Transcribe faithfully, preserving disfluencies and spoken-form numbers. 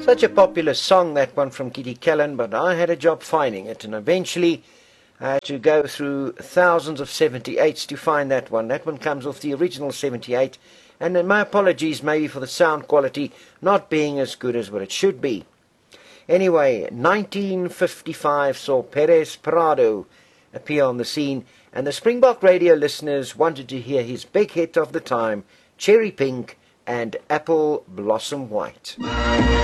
Such a popular song, that one from Kitty Callan, but I had a job finding it, and eventually I had to go through thousands of seventy-eights to find that one. That one comes off the original seventy-eight, and my apologies maybe for the sound quality not being as good as what it should be. Anyway, nineteen fifty-five saw Perez Prado appear on the scene, and the Springbok radio listeners wanted to hear his big hit of the time, Cherry Pink and Apple Blossom White.